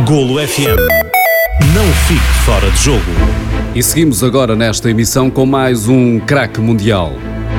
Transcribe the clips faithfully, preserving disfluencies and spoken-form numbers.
Golo F M. Não fique fora de jogo. E seguimos agora nesta emissão com mais um craque mundial.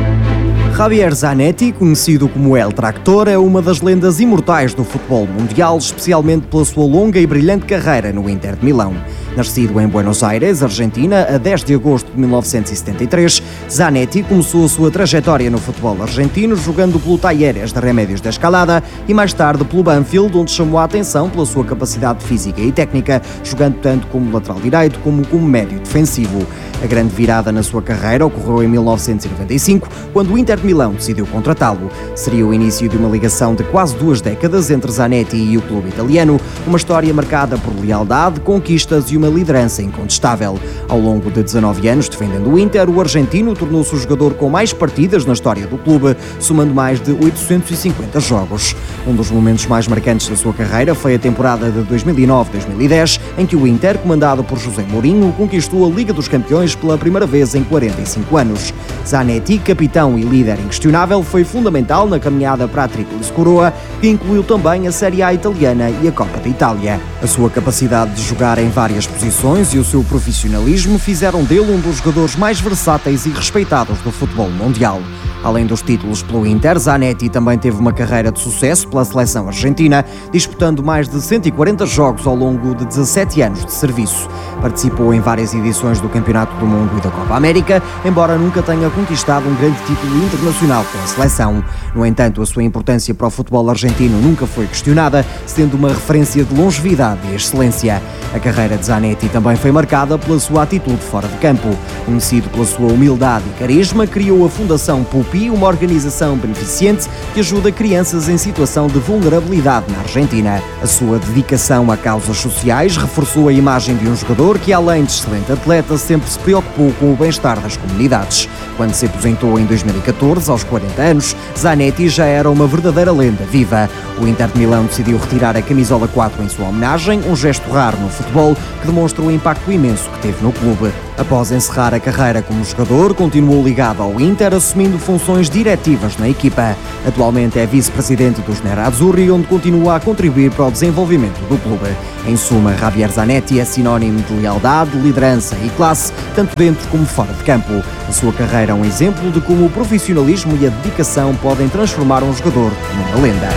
Javier Zanetti, conhecido como El Tractor, é uma das lendas imortais do futebol mundial, especialmente pela sua longa e brilhante carreira no Inter de Milão. Nascido em Buenos Aires, Argentina, a dez de agosto de mil novecentos e setenta e três, Zanetti começou a sua trajetória no futebol argentino jogando pelo Talleres de Remédios da Escalada e mais tarde pelo Banfield, onde chamou a atenção pela sua capacidade física e técnica, jogando tanto como lateral direito como como médio defensivo. A grande virada na sua carreira ocorreu em mil novecentos e noventa e cinco, quando o Inter de Milão decidiu contratá-lo. Seria o início de uma ligação de quase duas décadas entre Zanetti e o clube italiano, uma história marcada por lealdade, conquistas e uma liderança incontestável. Ao longo de dezanove anos defendendo o Inter, o argentino tornou-se o jogador com mais partidas na história do clube, somando mais de oitocentos e cinquenta jogos. Um dos momentos mais marcantes da sua carreira foi a temporada de dois mil e nove a dois mil e dez, em que o Inter, comandado por José Mourinho, conquistou a Liga dos Campeões pela primeira vez em quarenta e cinco anos. Zanetti, capitão e líder inquestionável, foi fundamental na caminhada para a Tríplice Coroa, que incluiu também a Série A italiana e a Copa da Itália. A sua capacidade de jogar em várias posições e o seu profissionalismo fizeram dele um dos jogadores mais versáteis e respeitados do futebol mundial. Além dos títulos pelo Inter, Zanetti também teve uma carreira de sucesso pela seleção argentina, disputando mais de cento e quarenta jogos ao longo de dezassete anos de serviço. Participou em várias edições do Campeonato do Mundo e da Copa América, embora nunca tenha conquistado um grande título internacional pela seleção. No entanto, a sua importância para o futebol argentino nunca foi questionada, sendo uma referência de longevidade e excelência. A carreira de Zanetti também foi marcada pela sua atitude fora de campo. Conhecido pela sua humildade e carisma, criou a Fundação Pupi, uma organização beneficente que ajuda crianças em situação de vulnerabilidade na Argentina. A sua dedicação a causas sociais reforçou a imagem de um jogador que, além de excelente atleta, sempre se preocupou com o bem-estar das comunidades. Quando se aposentou em dois mil e catorze, aos quarenta anos, Zanetti já era uma verdadeira lenda viva. O Inter de Milão decidiu retirar a camisola quatro em sua homenagem, um gesto raro no futebol que demonstra o impacto imenso que teve no clube. Após encerrar a carreira como jogador, continuou ligado ao Inter, assumindo funções diretivas na equipa. Atualmente é vice-presidente dos Nerazzurri, onde continua a contribuir para o desenvolvimento do clube. Em suma, Javier Zanetti é sinónimo de lealdade, liderança e classe, tanto dentro como fora de campo. A sua carreira é um exemplo de como o profissionalismo e a dedicação podem transformar um jogador numa lenda.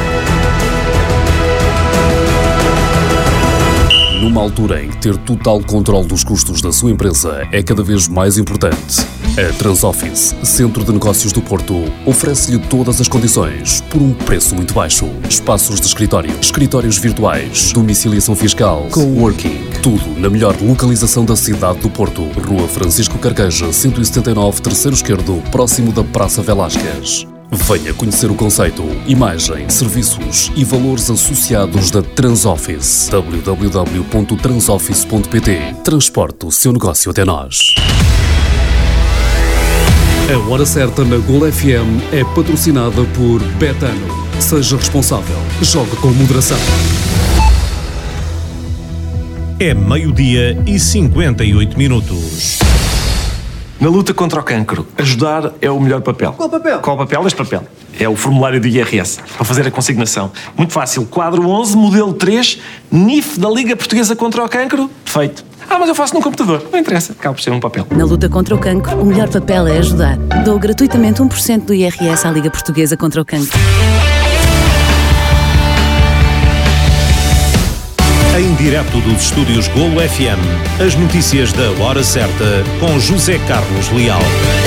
Numa altura em que ter total controle dos custos da sua empresa é cada vez mais importante, a Transoffice, Centro de Negócios do Porto, oferece-lhe todas as condições por um preço muito baixo. Espaços de escritório, escritórios virtuais, domiciliação fiscal, coworking, tudo na melhor localização da cidade do Porto. Rua Francisco Carqueja, cento e setenta e nove, terceiro esquerdo, próximo da Praça Velásquez. Venha conhecer o conceito, imagem, serviços e valores associados da Transoffice. w w w ponto transoffice ponto p t. Transporte o seu negócio até nós. A Hora Certa na Golo F M é patrocinada por Betano. Seja responsável. Jogue com moderação. É meio-dia e cinquenta e oito minutos. Na luta contra o cancro, ajudar é o melhor papel. Qual papel? Qual papel? Este papel. É o formulário do I R S, para fazer a consignação. Muito fácil. Quadro onze, modelo três, N I F da Liga Portuguesa contra o Cancro. Feito. Ah, mas eu faço num computador. Não interessa. Acaba por ser um papel. Na luta contra o cancro, o melhor papel é ajudar. Dou gratuitamente um por cento do I R S à Liga Portuguesa contra o Cancro. Em direto dos estúdios Golo F M, as notícias da Hora Certa com José Carlos Leal.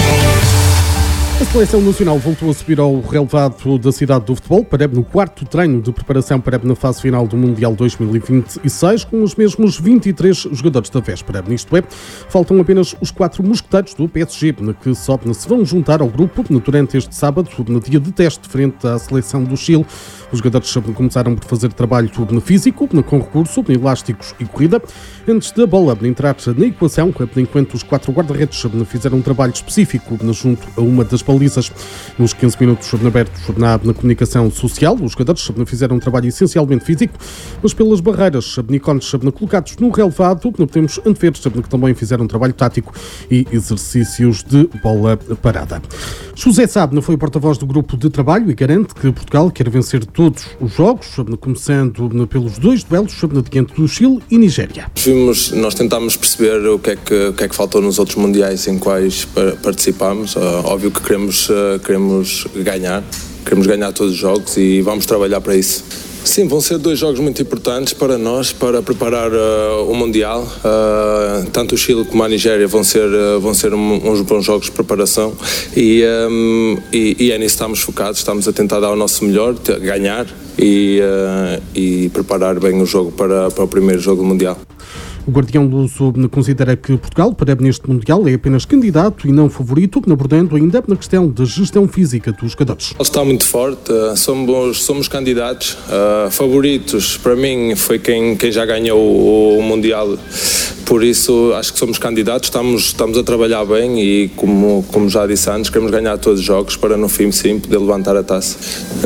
A Seleção Nacional voltou a subir ao relevado da cidade do futebol para no quarto treino de preparação para na fase final do Mundial dois mil e vinte e seis, com os mesmos vinte e três jogadores da véspera. Isto é, faltam apenas os quatro mosqueteiros do P S G, que só se vão juntar ao grupo durante este sábado, no dia de teste frente à Seleção do Chile. Os jogadores começaram por fazer trabalho físico, com recurso, elásticos e corrida, antes da bola entrar na equação, enquanto os quatro guarda-redes fizeram um trabalho específico junto a uma das balizas. Nos quinze minutos abertos na, na comunicação social, os jogadores fizeram um trabalho essencialmente físico, mas pelas barreiras ícones colocados no relevado, podemos antever que também fizeram um trabalho tático e exercícios de bola parada. José Sá foi o porta-voz do grupo de trabalho e garante que Portugal quer vencer todos os jogos, começando pelos dois duelos diante do Chile e Nigéria. Vimos, nós tentámos perceber o que é que, o que, é que faltou nos outros mundiais em quais participámos. Uh, óbvio que queremos, uh, queremos ganhar, queremos ganhar todos os jogos e vamos trabalhar para isso. Sim, vão ser dois jogos muito importantes para nós, para preparar uh, o Mundial. Uh, tanto o Chile como a Nigéria vão ser, uh, vão ser um, uns bons jogos de preparação e, um, e, e é nisso que estamos focados, estamos a tentar dar o nosso melhor, ganhar e, uh, e preparar bem o jogo para, para o primeiro jogo do Mundial. O Guardião Luso considera que Portugal, para neste Mundial, é apenas candidato e não favorito, abordando ainda na questão da gestão física dos jogadores. Está muito forte, somos, somos candidatos, uh, favoritos, para mim foi quem, quem já ganhou o, o Mundial, por isso acho que somos candidatos, estamos, estamos a trabalhar bem e como, como já disse antes, queremos ganhar todos os jogos para no fim sim poder levantar a taça.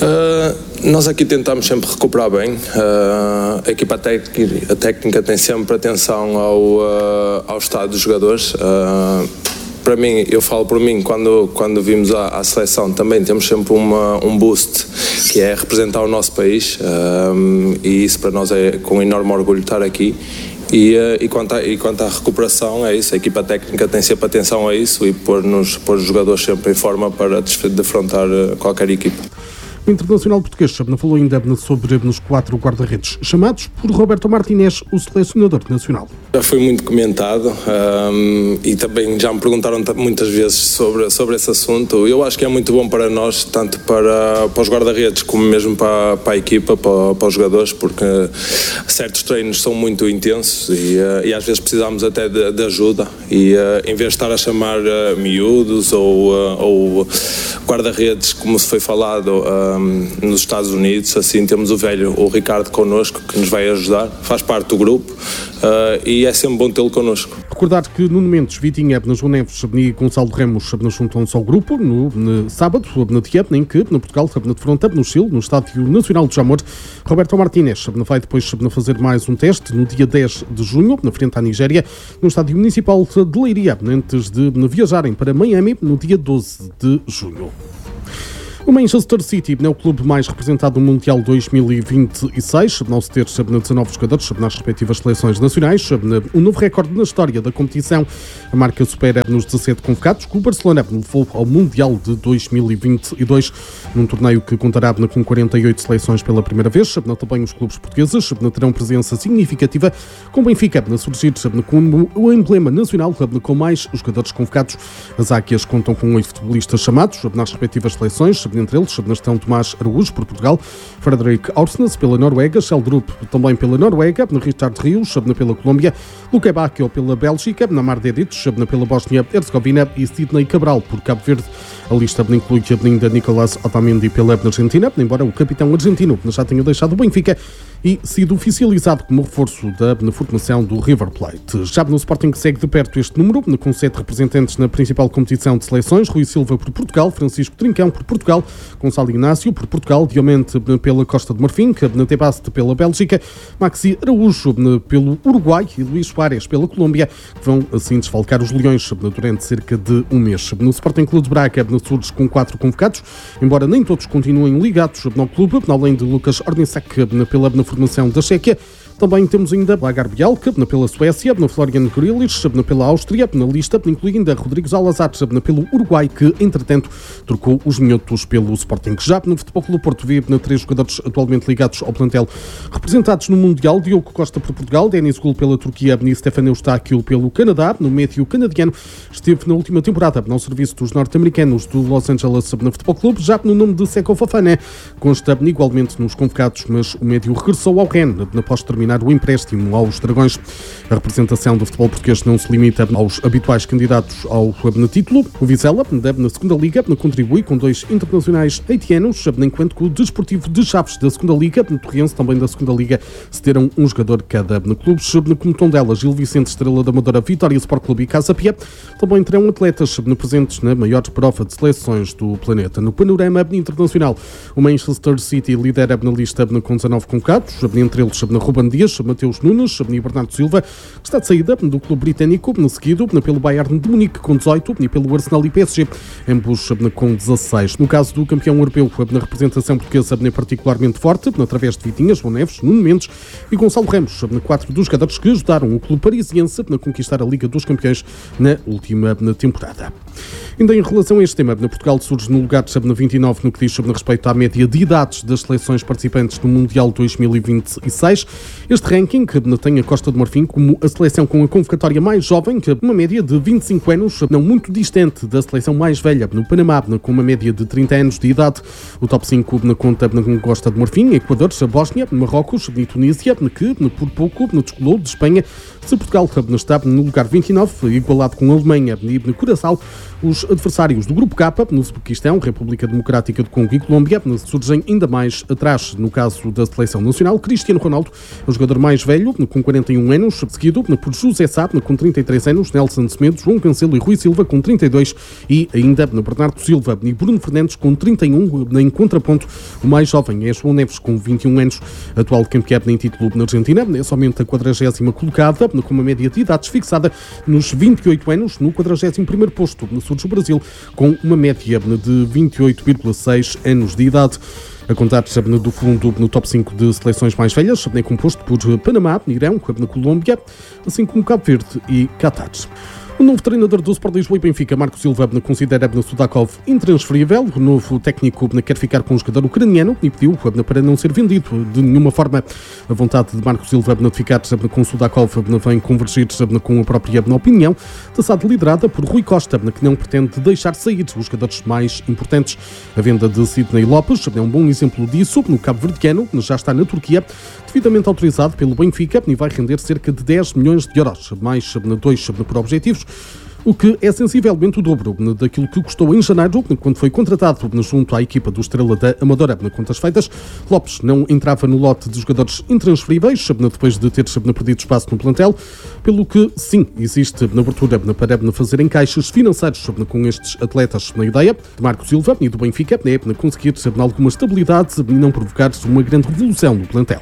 Uh, nós aqui tentamos sempre recuperar bem, uh, a equipa técnica, a técnica tem sempre atenção Ao, uh, ao estado dos jogadores. Uh, para mim, eu falo por mim, quando, quando vimos a, a seleção também temos sempre uma, um boost, que é representar o nosso país, uh, e isso para nós é com enorme orgulho estar aqui. E, uh, e, quanto a, e quanto à recuperação, é isso, a equipa técnica tem sempre atenção a isso e pôr-nos, pôr os jogadores sempre em forma para defrontar qualquer equipa. O internacional português falou ainda sobre os quatro guarda-redes chamados por Roberto Martínez, o selecionador nacional. Já foi muito comentado um, e também já me perguntaram muitas vezes sobre, sobre esse assunto. Eu acho que é muito bom para nós, tanto para, para os guarda-redes como mesmo para, para a equipa, para, para os jogadores, porque certos treinos são muito intensos e, uh, e às vezes precisamos até de, de ajuda e uh, em vez de estar a chamar uh, miúdos ou, uh, ou guarda-redes, como se foi falado uh, nos Estados Unidos, assim temos o velho, o Ricardo connosco, que nos vai ajudar, faz parte do grupo uh, e é sempre bom tê-lo connosco. Recordar que Nuno Mendes, Vitinha, João Neves e Gonçalo Ramos juntam-se ao grupo no, no sábado, na dia em que no Portugal se defronta no Chile, no Estádio Nacional de Jamor. Roberto Martínez vai depois fazer mais um teste no dia dez de junho, na frente à Nigéria, no Estádio Municipal de Leiria, antes de viajarem para Miami no dia doze de junho. O Manchester City é o clube mais representado no Mundial dois mil e vinte e seis, não se ter dezanove jogadores nas respectivas seleções nacionais, um novo recorde na história da competição. A marca supera nos dezassete convocados, que o Barcelona levou ao Mundial de dois mil e vinte e dois, num torneio que contará com quarenta e oito seleções pela primeira vez. Também os clubes portugueses terão presença significativa, com o Benfica a surgir como o emblema nacional com mais jogadores convocados. As Águias contam com oito futebolistas chamados nas respectivas seleções, entre eles estão Tomás Araújo por Portugal, Frederic Orsnes pela Noruega, Sheldrup também pela Noruega, Richard Rios pela Colômbia, Luque Bacchio pela Bélgica, Namar Dedic pela Bósnia-Herzegovina e Sidney Cabral por Cabo Verde. A lista inclui ainda Nicolás Otamendi pela Argentina, embora o capitão argentino já tenha deixado o Benfica e sido oficializado como reforço da formação do River Plate. Já no Sporting segue de perto este número, com sete representantes na principal competição de seleções: Rui Silva por Portugal, Francisco Trincão por Portugal, Gonçalo Inácio por Portugal, Diomente pela Costa de Marfim, Tebaste pela Bélgica, Maxi Araújo pelo Uruguai e Luís Soares pela Colômbia, que vão assim desfalcar os Leões durante cerca de um mês. No Sporting Clube de Braga surge com quatro convocados, embora nem todos continuem ligados ao clube, além de Lucas Ornicek pela formação da Chequia. Também temos ainda Lagar Bialka pela Suécia, na Florian Grilic pela Áustria, na lista inclui ainda Rodrigo Salazar pelo Uruguai, que entretanto trocou os minhotos pelo Sporting. Já no Futebol Clube do Porto vê três jogadores atualmente ligados ao plantel representados no Mundial: Diogo Costa por Portugal, Denis Gul pela Turquia e Stefan Eustáquio pelo Canadá. No médio canadiano esteve na última temporada no serviço dos norte-americanos do Los Angeles no Futebol Clube. Já no nome de Seko Fofana consta igualmente nos convocados, mas o médio regressou ao Rennes após terminar o empréstimo aos Dragões. A representação do futebol português não se limita aos habituais candidatos ao título. O Vizela, na segunda Liga, contribui com dois internacionais haitianos, enquanto que o Desportivo de Chaves da segunda Liga, no Torrense, também da segunda Liga, cederam um jogador cada no clubes, como Tondela, Gil Vicente, Estrela da Amadora, Vitória Sport Clube e Casa Pia. Também terão atletas presentes na maior prova de seleções do planeta. No panorama internacional, o Manchester City lidera na lista com dezanove convocados, entre eles Ruben Dias, Mateus Nunes e Bernardo Silva, que está de saída do clube britânico, seguido pelo Bayern de Munique com dezoito e pelo Arsenal e P S G, ambos com dezasseis. No caso do campeão europeu, na representação portuguesa particularmente forte, através de Vitinhas, João Neves, Nuno Mendes e Gonçalo Ramos, quatro dos jogadores que ajudaram o clube parisiense a conquistar a Liga dos Campeões na última temporada. Ainda em relação a este tema, Portugal surge no lugar de vinte e nove no que diz respeito à média de idades das seleções participantes no Mundial dois mil e vinte e seis. Este ranking tem a Costa do Marfim como a seleção com a convocatória mais jovem, que uma média de vinte e cinco anos, não muito distante da seleção mais velha, no Panamá, com uma média de trinta anos de idade. O top cinco na conta com Costa do Marfim, Equador, Bósnia, Marrocos e Tunísia, que por pouco descolou de Espanha. Se Portugal está no lugar vinte e nove, igualado com a Alemanha e Curaçao, os adversários do Grupo K, no Uzbequistão, República Democrática do Congo e Colômbia, surgem ainda mais atrás. No caso da seleção nacional, Cristiano Ronaldo é o jogador mais velho, com quarenta e um anos, seguido por José Sá, com trinta e três anos, Nelson Semedo, João Cancelo e Rui Silva, com trinta e dois, e ainda Bernardo Silva e Bruno Fernandes, com trinta e um. Em contraponto, o mais jovem é João Neves, com vinte e um anos, atual campeão em título na Argentina, é somente a quadragésima colocada, com uma média de idades fixada nos vinte e oito anos. No quadragésimo primeiro posto surge o Brasil, com uma média de vinte e oito vírgula seis anos de idade. A contar do fundo no top cinco de seleções mais velhas, é composto por Panamá, Irão, Colômbia, assim como Cabo Verde e Catar. O novo treinador do Sport Lisboa e Benfica, Marco Silva, considera Sudakov intransferível. O novo técnico quer ficar com o jogador ucraniano e pediu para não ser vendido de nenhuma forma. A vontade de Marco Silva de ficar com Sudakov vem convergir com a própria opinião da S A D liderada por Rui Costa, que não pretende deixar sair os jogadores mais importantes. A venda de Sidney Lopes é um bom exemplo disso. No cabo-verdiano já está na Turquia, devidamente autorizado pelo Benfica, e vai render cerca de dez milhões de euros, mais dois por objetivos, o que é sensivelmente o dobro daquilo que custou em janeiro, quando foi contratado junto à equipa do Estrela da Amadora. Contas feitas, Lopes não entrava no lote de jogadores intransferíveis, depois de ter perdido espaço no plantel, pelo que, sim, existe na abertura para fazer encaixes financeiros com estes atletas. Na ideia de Marco Silva e do Benfica é conseguir alguma estabilidade e não provocar uma grande revolução no plantel.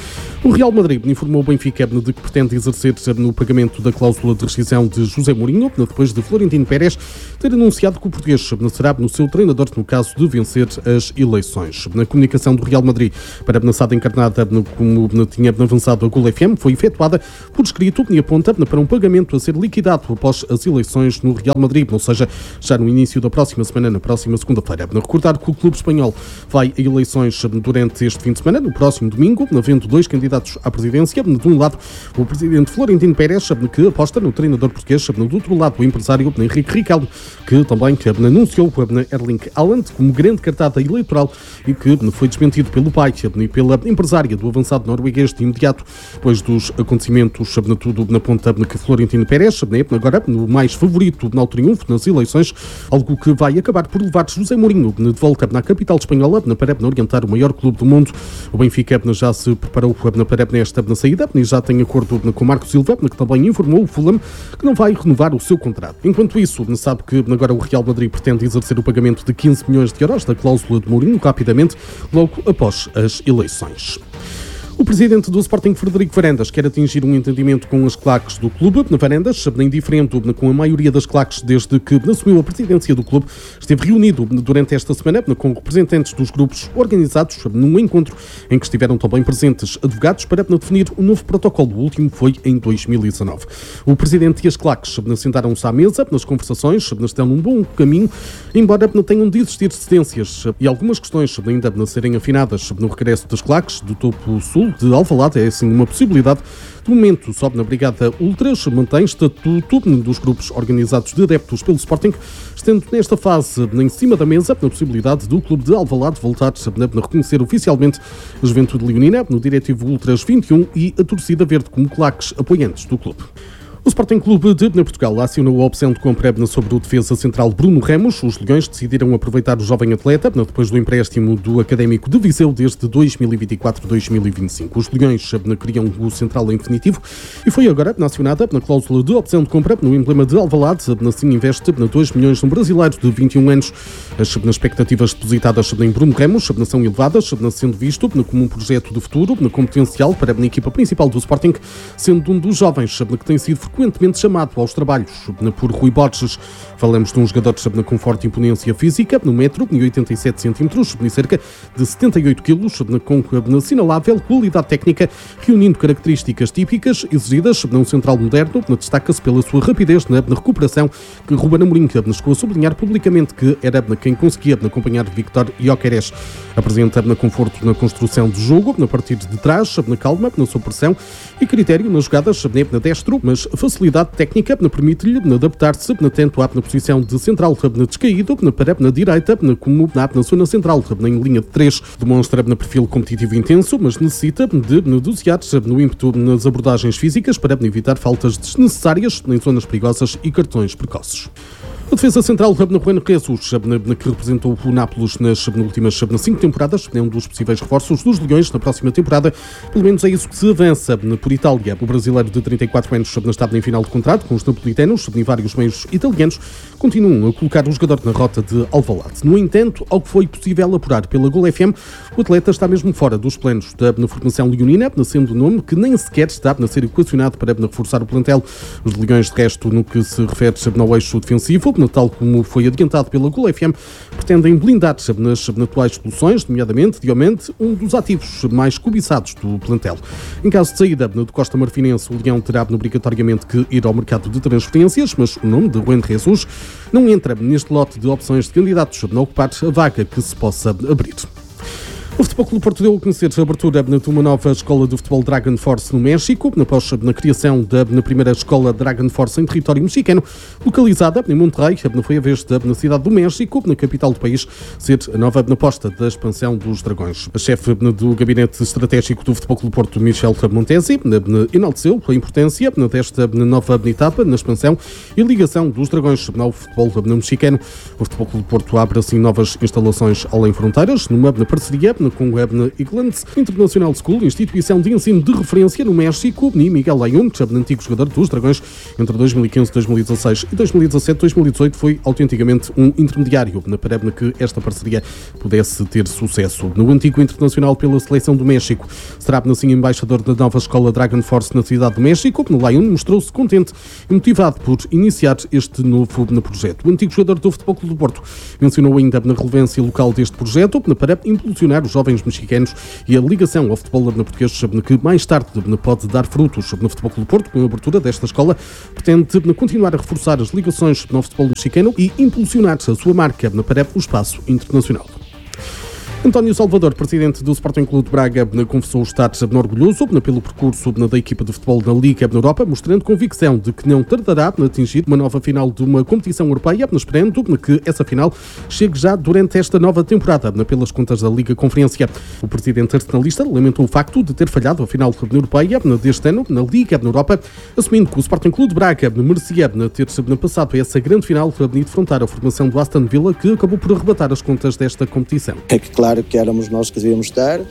O Real Madrid informou o Benfica de que pretende exercer no pagamento da cláusula de rescisão de José Mourinho, depois de Florentino Pérez ter anunciado que o português será no seu treinador no caso de vencer as eleições. Na comunicação do Real Madrid para a ameaçada encarnada, como tinha avançado a Gol F M, foi efetuada por escrito e aponta para um pagamento a ser liquidado após as eleições no Real Madrid, ou seja, já no início da próxima semana, na próxima segunda-feira. Recordar que o clube espanhol vai a eleições durante este fim de semana, no próximo domingo, havendo dois candidatos à presidência. De um lado, o presidente Florentino Pérez, que aposta no treinador português. Do outro lado, o empresário Henrique Riquelme, que também anunciou Erling Haaland como grande cartada eleitoral e que foi desmentido pelo pai e pela empresária do avançado norueguês de imediato, depois dos acontecimentos, tudo na ponta que Florentino Pérez, agora no mais favorito ao triunfo nas eleições, algo que vai acabar por levar José Mourinho de volta na capital espanhola para orientar o maior clube do mundo. O Benfica já se preparou para nesta saída e já tem acordo com Marco Silva, que também informou o Fulham que não vai renovar o seu contrato. Enquanto isso, sabe que agora o Real Madrid pretende exercer o pagamento de quinze milhões de euros da cláusula de Mourinho rapidamente, logo após as eleições. O presidente do Sporting, Frederico Varandas, quer atingir um entendimento com as claques do clube. Varandas, indiferente com a maioria das claques desde que assumiu a presidência do clube, esteve reunido durante esta semana com representantes dos grupos organizados num encontro em que estiveram também presentes advogados para definir um novo protocolo. O último foi em dois mil e dezanove. O presidente e as claques sentaram-se à mesa nas conversações, estão num bom caminho, embora tenham de existir cedências e algumas questões ainda a serem afinadas no regresso das claques do topo sul de Alvalade. É assim uma possibilidade. De momento, sobe na Brigada Ultras, mantém estatuto dos grupos organizados de adeptos pelo Sporting, estando nesta fase em cima da mesa a possibilidade do clube de Alvalade voltar a reconhecer oficialmente a Juventude Leonina no Diretivo Ultras vinte e um e a torcida verde como claques apoiantes do clube. O Sporting Clube de Portugal acionou a opção de compra sobre o defesa central Bruno Ramos. Os Leões decidiram aproveitar o jovem atleta depois do empréstimo do Académico de Viseu desde dois mil e vinte e quatro a dois mil e vinte e cinco. Os Leões queriam o central em definitivo e foi agora acionada na cláusula de opção de compra no emblema de Alvalade. Assim investe dois milhões no brasileiro de vinte e um anos. As expectativas depositadas em Bruno Ramos são elevadas, sendo visto como um projeto de futuro com potencial para a equipa principal do Sporting, sendo um dos jovens que tem sido frequentemente chamado aos trabalhos por Rui Borges. Falamos de um jogador com forte imponência física, no metro e oitenta e sete centímetros, e cerca de setenta e oito quilos, com assinalável qualidade técnica, reunindo características típicas exigidas num central moderno. Destaca-se pela sua rapidez na recuperação, que Ruben Amorim chegou a sublinhar publicamente que era quem conseguia acompanhar Victor Gyökeres. Apresenta conforto na construção do jogo, a partir de trás, na calma, na sua pressão e critério nas jogadas na destro, mas facilidade técnica permite-lhe adaptar-se tanto à posição de central descaído para na direita, como na zona central, em linha de três. Demonstra perfil competitivo intenso, mas necessita de dosear no ímpeto nas abordagens físicas para evitar faltas desnecessárias em zonas perigosas e cartões precoces. A defesa central Juan Jesus, que representou o Nápoles nas últimas cinco temporadas, é um dos possíveis reforços dos Leões na próxima temporada. Pelo menos é isso que se avança por Itália. O brasileiro de trinta e quatro anos está em final de contrato com os napolitanos e vários meios italianos continuam a colocar o jogador na rota de Alvalade. No entanto, ao que foi possível apurar pela Gol F M, o atleta está mesmo fora dos planos da formação leonina, sendo o nome que nem sequer está a ser equacionado para reforçar o plantel. Os Leões, de resto, no que se refere ao eixo defensivo, tal como foi adiantado pela Gol F M, pretendem blindar nas atuais soluções, nomeadamente Diomente, um dos ativos mais cobiçados do plantel. Em caso de saída do Costa Marfinense, o Leão terá obrigatoriamente que ir ao mercado de transferências, mas o nome de Juan Jesus não entra neste lote de opções de candidatos a ocupar a vaga que se possa abrir. O Futebol Clube do Porto deu a conhecer a abertura de uma nova escola de futebol Dragon Force no México, após a criação da primeira escola Dragon Force em território mexicano, localizada em Monterrey. Foi a vez da cidade do México, na capital do país, ser a nova aposta da expansão dos Dragões. A chefe do Gabinete Estratégico do Futebol Clube do Porto, Michel Montesi, enalteceu a importância desta nova etapa na expansão e ligação dos Dragões ao futebol mexicano. O Futebol Clube do Porto abre assim novas instalações além fronteiras, numa parceria com a Eagles International School, instituição de ensino de referência no México, e Miguel Layun, antigo jogador dos Dragões, entre dois mil e quinze, dois mil e dezasseis e dois mil e dezassete, dois mil e dezoito, foi autenticamente um intermediário na para que esta parceria pudesse ter sucesso. No antigo internacional pela seleção do México, será assim embaixador da nova escola Dragon Force na cidade do México. Layun mostrou-se contente e motivado por iniciar este novo projeto. O antigo jogador do Futebol Clube do Porto mencionou ainda na relevância local deste projeto para impulsionar os jovens mexicanos e a ligação ao futebol português, que mais tarde pode dar frutos. No Futebol Clube do Porto, com a abertura desta escola, pretende continuar a reforçar as ligações no futebol mexicano e impulsionar a sua marca para o espaço internacional. António Salvador, presidente do Sporting Clube de Braga, confessou estar orgulhoso pelo percurso da equipa de futebol na Liga Europa, mostrando convicção de que não tardará a atingir uma nova final de uma competição europeia, esperando que essa final chegue já durante esta nova temporada, pelas contas da Liga Conferência. O presidente arsenalista lamentou o facto de ter falhado a final europeia deste ano na Liga Europa, assumindo que o Sporting Clube de Braga merecia ter passado essa grande final e defrontar a formação do Aston Villa, que acabou por arrebatar as contas desta competição. É que claro que éramos nós que devíamos estar,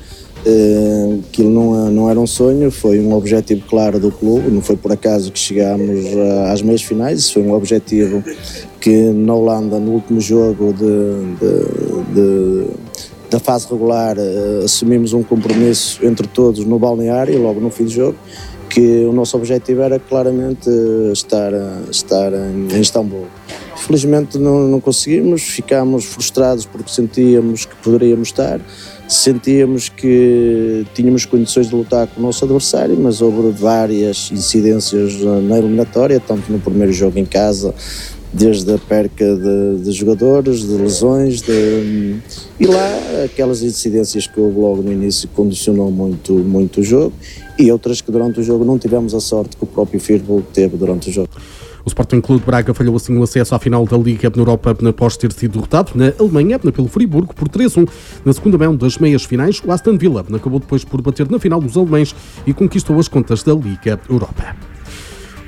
uh, aquilo não, não era um sonho, foi um objetivo claro do clube, não foi por acaso que chegámos uh, às meias finais, isso foi um objetivo que na Holanda, no último jogo de, de, de, da fase regular, uh, assumimos um compromisso entre todos no balneário, logo no fim do jogo, que o nosso objetivo era claramente estar, estar em Istambul. Felizmente não, não conseguimos, ficámos frustrados porque sentíamos que poderíamos estar, sentíamos que tínhamos condições de lutar com o nosso adversário, mas houve várias incidências na eliminatória, tanto no primeiro jogo em casa, desde a perca de, de jogadores, de lesões, de, e lá aquelas incidências que houve logo no início condicionou muito, muito o jogo, e outras que durante o jogo não tivemos a sorte que o próprio Firpo teve durante o jogo. O Sporting Clube de Braga falhou assim o acesso à final da Liga na Europa após ter sido derrotado na Alemanha pelo Friburgo por três a um. Na segunda mão das meias finais, o Aston Villa acabou depois por bater na final dos alemães e conquistou as contas da Liga Europa.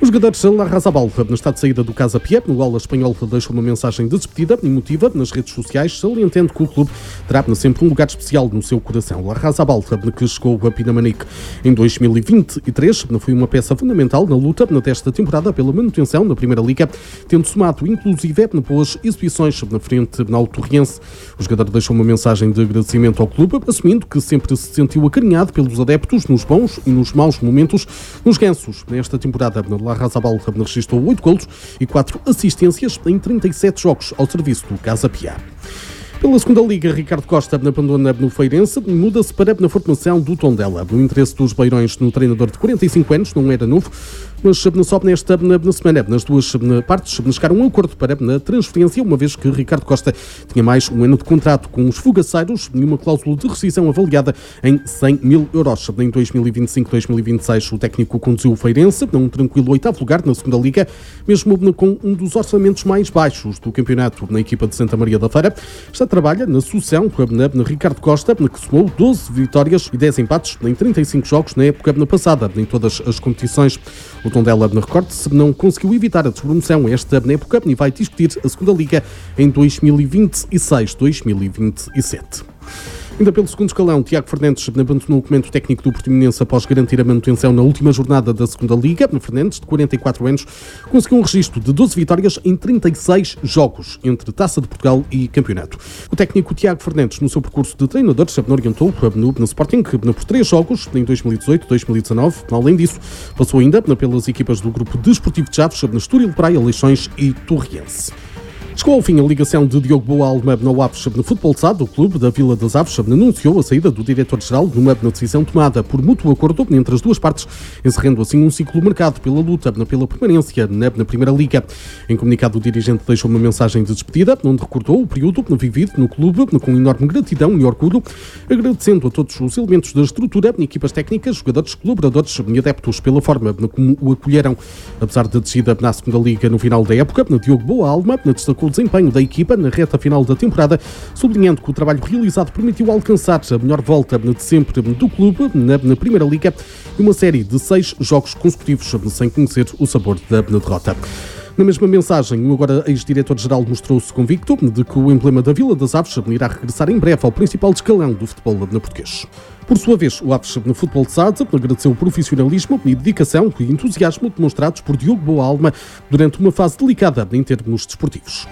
Os jogadores de Larrazabal, no estado de saída do Casa Pia, no Aula Espanhol, deixou uma mensagem de despedida emotiva nas redes sociais, salientando que o clube terá sempre um lugar especial no seu coração. Larrazabal, que chegou a Pinamanique em dois mil e vinte e três, foi uma peça fundamental na luta desta temporada pela manutenção na Primeira Liga, tendo somado inclusive boas exibições na frente ao Torriense. O jogador deixou uma mensagem de agradecimento ao clube, assumindo que sempre se sentiu acarinhado pelos adeptos nos bons e nos maus momentos. Nos gansos, nesta temporada, Larrazabal registrou oito golos e quatro assistências em trinta e sete jogos ao serviço do Casa Pia. Pela segunda Liga, Ricardo Costa abandona no Feirense, muda-se para na formação do Tondela. O interesse dos beirões no treinador de quarenta e cinco anos não era novo, mas só nesta na, na semana, nas duas na, partes, chegaram a um acordo para na transferência, uma vez que Ricardo Costa tinha mais um ano de contrato com os fogaceiros e uma cláusula de rescisão avaliada em cem mil euros. Em dois mil e vinte e cinco dois mil e vinte e seis, o técnico conduziu o Feirense a um tranquilo oitavo lugar na segunda Liga, mesmo com um dos orçamentos mais baixos do campeonato na equipa de Santa Maria da Feira. Está trabalha na sucessão com a Ricardo Costa, que somou doze vitórias e dez empates em trinta e cinco jogos na época passada, em todas as competições. O Tondela, na recorte, não conseguiu evitar a despromoção esta época e vai discutir a segunda Liga em dois mil e vinte e seis dois mil e vinte e sete. Ainda pelo segundo escalão, Tiago Fernandes abandonou o comando técnico do Portimonense após garantir a manutenção na última jornada da segunda Liga. Fernandes, de quarenta e quatro anos, conseguiu um registro de doze vitórias em trinta e seis jogos, entre Taça de Portugal e Campeonato. O técnico Tiago Fernandes, no seu percurso de treinador, orientou no, no Sporting por três jogos, em dois mil e dezoito dois mil e dezanove. Além disso, passou ainda pelas equipas do grupo desportivo de Chaves, no Estoril Praia, Leixões e Torriense. Chegou ao fim a ligação de Diogo Boa Alma no Aves no Futebol Sado. O clube da Vila das Aves anunciou a saída do diretor-geral numa decisão tomada por mútuo acordo entre as duas partes, encerrando assim um ciclo marcado pela luta pela permanência na, na Primeira Liga. Em comunicado, o dirigente deixou uma mensagem de despedida, onde recordou o período vivido no clube com enorme gratidão e orgulho, agradecendo a todos os elementos da estrutura, equipas técnicas, jogadores, colaboradores e adeptos pela forma como o acolheram. Apesar da descida na segunda Liga no final da época, Diogo Boa Alma destacou o desempenho da equipa na reta final da temporada, sublinhando que o trabalho realizado permitiu alcançar a melhor volta de sempre do clube na, na Primeira Liga e uma série de seis jogos consecutivos sem conhecer o sabor da derrota. Na mesma mensagem, o agora ex-diretor-geral mostrou-se convicto de que o emblema da Vila das Aves irá regressar em breve ao principal escalão do futebol no português. Por sua vez, o Aves no Futebol de Sado agradeceu o profissionalismo e dedicação e entusiasmo demonstrados por Diogo Boa Alma durante uma fase delicada em termos desportivos.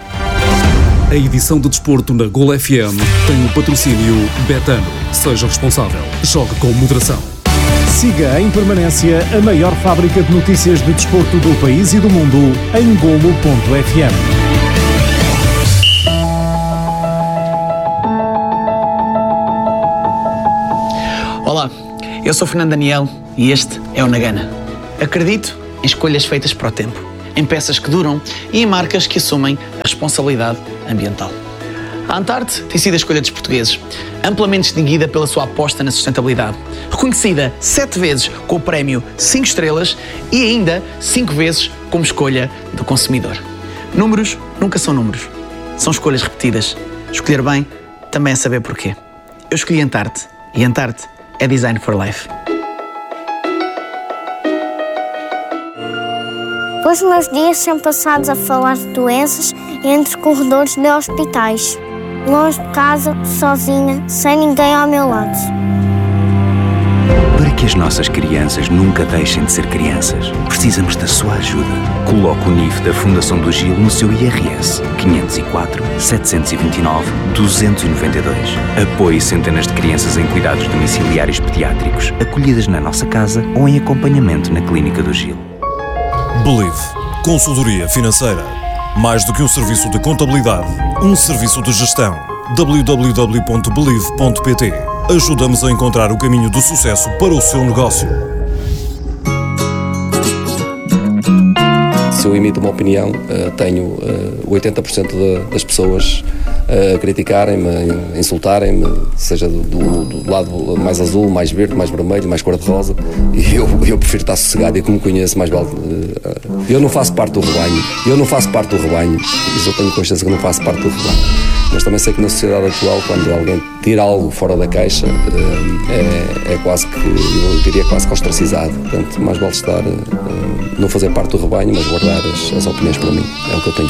A edição de desporto na Gol F M tem o patrocínio Betano. Seja responsável. Jogue com moderação. Siga em permanência a maior fábrica de notícias de desporto do país e do mundo em golo ponto f m. Olá, eu sou Fernando Daniel e este é o Nagana. Acredito em escolhas feitas para o tempo, em peças que duram e em marcas que assumem a responsabilidade ambiental. A Antarte tem sido a escolha dos portugueses, amplamente distinguida pela sua aposta na sustentabilidade, reconhecida sete vezes com o prémio cinco estrelas e ainda cinco vezes como escolha do consumidor. Números nunca são números, são escolhas repetidas. Escolher bem também é saber porquê. Eu escolhi Antarte e Antarte é Design for Life. Os meus dias são passados a falar de doenças entre corredores de hospitais. Longe de casa, sozinha, sem ninguém ao meu lado. Para que as nossas crianças nunca deixem de ser crianças, precisamos da sua ajuda. Coloque o N I F da Fundação do Gil no seu I R S quinhentos e quatro, setecentos e vinte e nove, duzentos e noventa e dois. Apoie centenas de crianças em cuidados domiciliários pediátricos, acolhidas na nossa casa ou em acompanhamento na Clínica do Gil. Believe. Consultoria financeira. Mais do que um serviço de contabilidade, um serviço de gestão. w w w ponto believe ponto p t. Ajuda-nos a encontrar o caminho do sucesso para o seu negócio. Se eu emito uma opinião, tenho oitenta por cento das pessoas a criticarem-me, a insultarem-me, seja do, do, do lado mais azul, mais verde, mais vermelho, mais cor-de-rosa, e eu, eu prefiro estar sossegado, e como me conheço, mais vale. Eu não faço parte do rebanho, eu não faço parte do rebanho, mas eu tenho consciência que não faço parte do rebanho. Mas também sei que na sociedade atual, quando alguém pedir algo fora da caixa é, é quase que, eu diria quase que ostracizado. Portanto, mais vale estar, não fazer parte do rebanho, mas guardar as, as opiniões para mim. É o que eu tenho